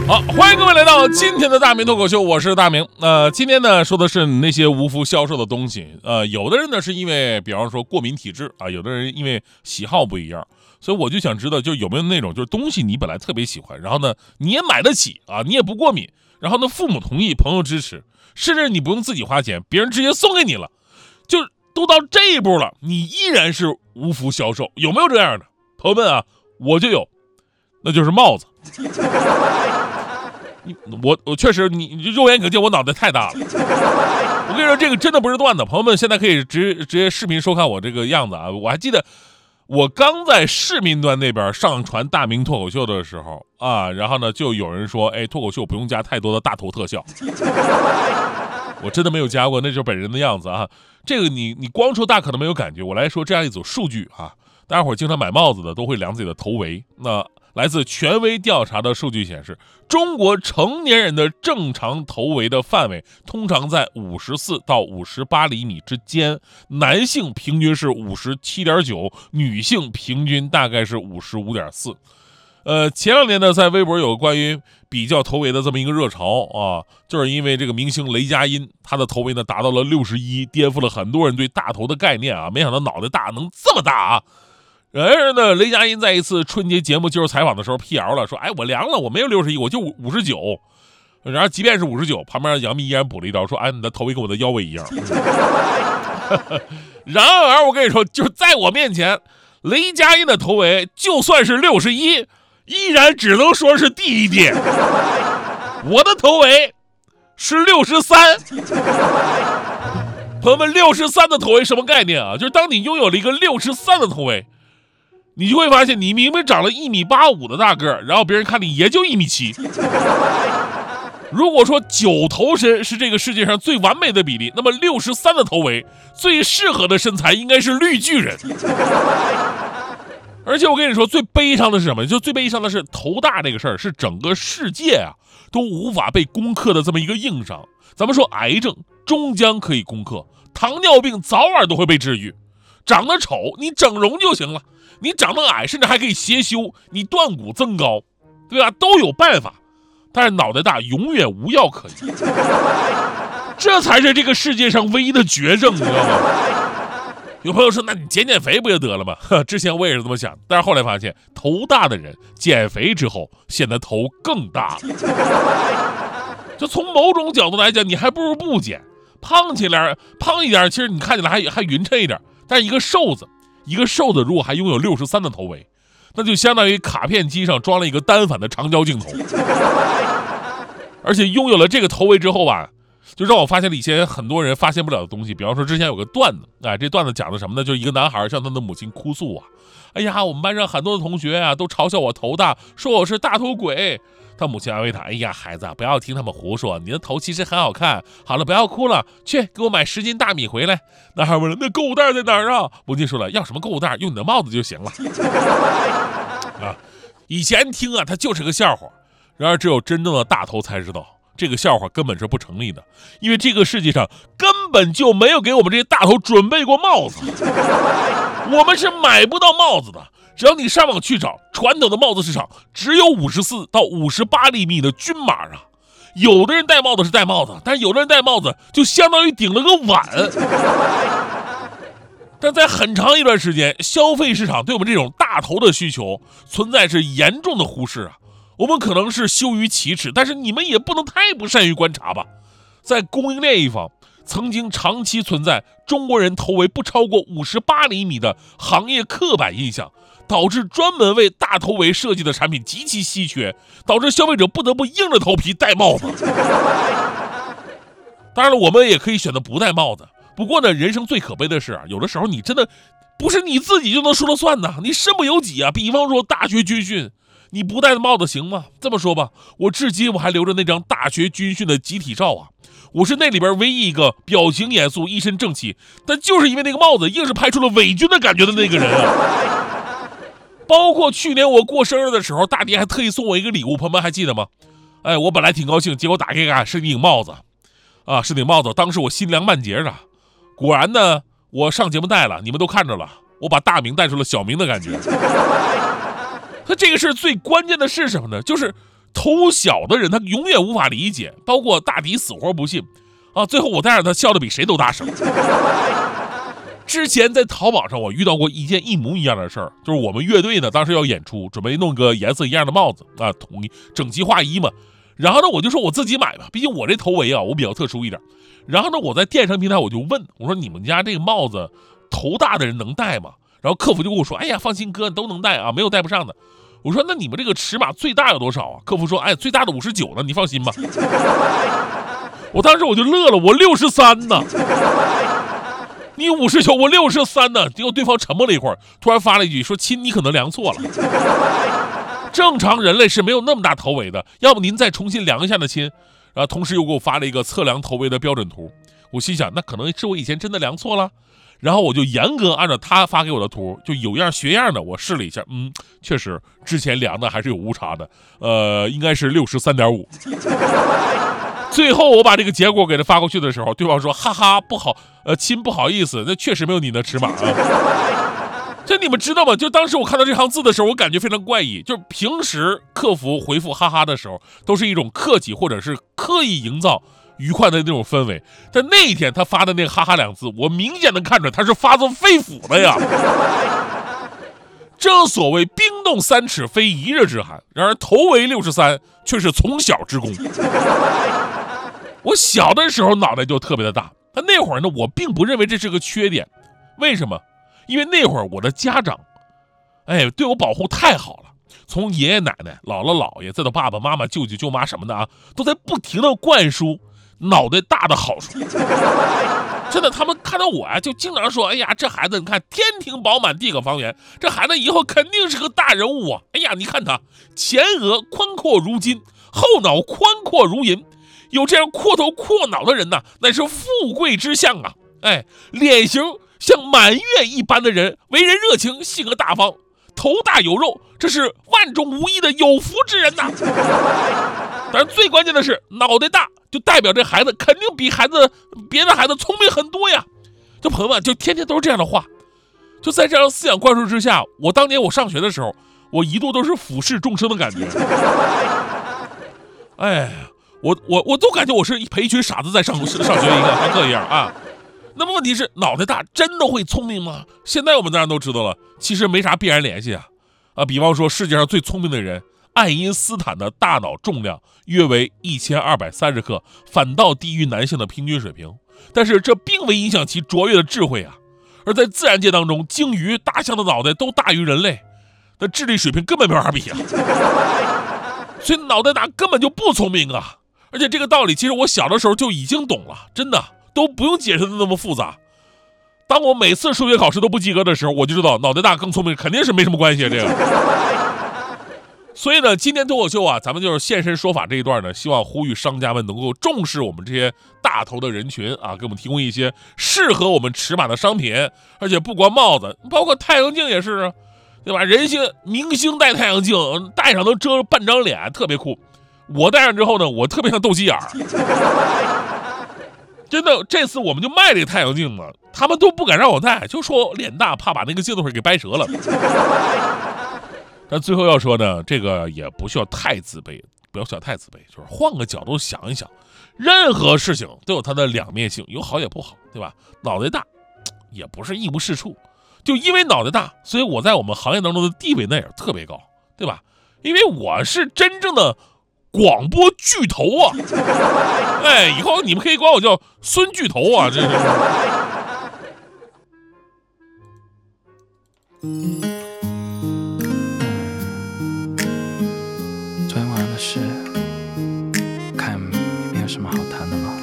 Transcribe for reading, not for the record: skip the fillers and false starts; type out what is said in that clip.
好，欢迎各位来到今天的大明脱口秀，我是大明。今天呢说的是那些无福消受的东西。有的人呢是因为比方说过敏体质啊，有的人因为喜好不一样，所以我就想知道，就有没有那种就是东西你本来特别喜欢，然后呢你也买得起啊，你也不过敏，然后呢父母同意，朋友支持，甚至你不用自己花钱，别人直接送给你了，就都到这一步了，你依然是无福消受，有没有这样的朋友们啊？我就有，那就是帽子。我确实，你肉眼可见，我脑袋太大了。我跟你说，这个真的不是段子，朋友们现在可以直接视频收看我这个样子啊！我还记得我刚在视频端那边上传大明脱口秀的时候啊，然后呢就有人说，哎，脱口秀不用加太多的大头特效。我真的没有加过，那就是本人的样子啊。这个你光说大可能没有感觉，我来说这样一组数据啊，大家伙经常买帽子的都会量自己的头围。那来自权威调查的数据显示，中国成年人的正常头围的范围通常在54到58厘米之间，男性平均是57.9，女性平均大概是55.4。前两年呢，在微博有关于比较头围的这么一个热潮啊，就是因为这个明星雷佳音，他的头围呢达到了61，颠覆了很多人对大头的概念啊，没想到脑袋大能这么大啊！然而呢，雷佳音在一次春节节目接受采访的时候辟谣了，说：“哎，我量了，我没有61，我就59。”然而，即便是59，旁边杨幂依然补了一招，说：“哎，你的头围跟我的腰围一样。”然而，我跟你说，就是在我面前，雷佳音的头围就算是61，依然只能说是弟弟。我的头围是63。朋友们，63的头围什么概念啊？就是当你拥有了一个63的头围，你就会发现，你明明长了1.85米的大个儿，然后别人看你也就1.7米。如果说9头身是这个世界上最完美的比例，那么63的头围最适合的身材应该是绿巨人。而且我跟你说，最悲伤的是什么？就最悲伤的是头大这个事儿，是整个世界啊都无法被攻克的这么一个硬伤。咱们说癌症终将可以攻克，糖尿病早晚都会被治愈。长得丑，你整容就行了；你长得矮，甚至还可以斜修，你断骨增高，对吧？都有办法。但是脑袋大永远无药可医，这才是这个世界上唯一的绝症，你知道吗？有朋友说，那你减肥不就得了吗？之前我也是这么想，但是后来发现，头大的人减肥之后显得头更大了。就从某种角度来讲，你还不如不减，胖一点，其实你看起来还匀称一点。但是一个瘦子如果还拥有63的头围，那就相当于卡片机上装了一个单反的长焦镜头。而且拥有了这个头围之后吧，就让我发现了以前很多人发现不了的东西。比方说之前有个段子，这段子讲的什么呢？就是一个男孩向他的母亲哭诉啊，哎呀，我们班上很多的同学啊都嘲笑我头大，说我是大头鬼。他母亲安慰他，哎呀，孩子，不要听他们胡说，你的头其实很好看。好了，不要哭了，去给我买10斤大米回来。男孩问了，那购物袋在哪儿啊？母亲说了，要什么购物袋，用你的帽子就行了。以前听啊，它就是个笑话。然而只有真正的大头才知道，这个笑话根本是不成立的，因为这个世界上根本就没有给我们这些大头准备过帽子。我们是买不到帽子的。只要你上网去找，传统的帽子市场只有54到58厘米的均码啊。有的人戴帽子是戴帽子，但是有的人戴帽子就相当于顶了个碗。但在很长一段时间，消费市场对我们这种大头的需求存在是严重的忽视啊。我们可能是羞于启齿，但是你们也不能太不善于观察吧。在供应链一方，曾经长期存在中国人头围不超过58厘米的行业刻板印象，导致专门为大头围设计的产品极其稀缺，导致消费者不得不硬着头皮戴帽子。当然了，我们也可以选择不戴帽子。不过呢，人生最可悲的是有的时候你真的不是你自己就能说了算的，你身不由己啊。比方说大学军训，你不戴帽子行吗？这么说吧，我至今还留着那张大学军训的集体照啊。我是那里边唯一一个表情严肃、一身正气，但就是因为那个帽子，硬是拍出了伪军的感觉的那个人啊。包括去年我过生日的时候，大爹还特意送我一个礼物，朋友们还记得吗？哎，我本来挺高兴，结果打开看是顶帽子，是顶帽子。当时我心凉半截啊。果然呢，我上节目戴了，你们都看着了，我把大明戴出了小明的感觉。他这个事最关键的是什么呢？就是头小的人他永远无法理解，包括大迪死活不信啊。最后我带着他笑得比谁都大声。之前在淘宝上我遇到过一件一模一样的事儿，就是我们乐队呢当时要演出，准备弄个颜色一样的帽子啊，统一整齐划一嘛。然后呢我就说我自己买吧，毕竟我这头围啊我比较特殊一点。然后呢我在电商平台我就问我说你们家这个帽子头大的人能戴吗？然后客服就跟我说，哎呀放心哥都能戴啊，没有戴不上的。我说那你们这个尺码最大有多少啊？客服说，哎最大的59呢，你放心吧。我当时我就乐了，我63呢。你59，我63呢。结果对方沉默了一会儿，突然发了一句说：“亲，你可能量错了。正常人类是没有那么大头围的，要不您再重新量一下呢，亲。”然后同时又给我发了一个测量头围的标准图。我心想，那可能是我以前真的量错了。然后我就严格按照他发给我的图，就有样学样的，我试了一下，确实之前量的还是有误差的，应该是63.5。最后我把这个结果给他发过去的时候，对方说：“哈哈，不好，亲不好意思，那确实没有你的尺码啊。”这你们知道吗？就当时我看到这行字的时候，我感觉非常怪异。就是平时客服回复哈哈的时候，都是一种客气或者是刻意营造愉快的那种氛围，但那一天他发的那个哈哈2字，我明显能看出来他是发自肺腑的呀。正所谓冰冻3尺非一日之寒，然而头围63却是从小之功。我小的时候脑袋就特别的大，但那会儿呢，我并不认为这是个缺点。为什么？因为那会儿我的家长，对我保护太好了，从爷爷奶奶、姥姥姥爷，再到爸爸妈妈、舅舅舅妈什么的啊，都在不停的灌输脑袋大的好处。真的，他们看到我啊，就经常说：“哎呀，这孩子你看天庭饱满，地阁方圆，这孩子以后肯定是个大人物啊！哎呀，你看他前额宽阔如金，后脑宽阔如银。”有这样阔头阔脑的人呐，乃是富贵之相啊！脸型像满月一般的人，为人热情，性格大方，头大有肉，这是万中无一的有福之人呐。但是最关键的是，脑袋大就代表这孩子肯定比别的孩子聪明很多呀。这朋友们就天天都是这样的话，就在这样思想灌输之下，我当年我上学的时候，我一度都是俯视众生的感觉。我都感觉我是陪一群傻子在上学上课一样啊。那么问题是，脑袋大真的会聪明吗？现在我们当然都知道了，其实没啥必然联系啊。比方说世界上最聪明的人爱因斯坦的大脑重量约为1230克，反倒低于男性的平均水平。但是这并未影响其卓越的智慧啊。而在自然界当中，鲸鱼、大象的脑袋都大于人类，那智力水平根本没法比啊。所以脑袋大根本就不聪明啊。而且这个道理其实我小的时候就已经懂了，真的都不用解释的那么复杂。当我每次数学考试都不及格的时候，我就知道脑袋大更聪明肯定是没什么关系这个。所以呢，今天脱口秀啊，咱们就是现身说法这一段呢，希望呼吁商家们能够重视我们这些大头的人群啊，给我们提供一些适合我们尺码的商品。而且不光帽子，包括太阳镜也是啊，对吧？明星戴太阳镜，戴上能遮半张脸，特别酷。我戴上之后呢，我特别像斗鸡眼。真的，这次我们就卖这个太阳镜嘛，他们都不敢让我戴，就说脸大，怕把那个镜子给掰折了。但最后要说呢，这个也不需要太自卑，不要太自卑，就是换个角度想一想，任何事情都有它的两面性，有好也不好，对吧？脑袋大也不是一无是处，就因为脑袋大，所以我在我们行业当中的地位那也特别高，对吧？因为我是真正的广播巨头啊！以后你们可以管我叫孙巨头啊！这是。 昨天晚上的事，看也没有什么好谈的吧。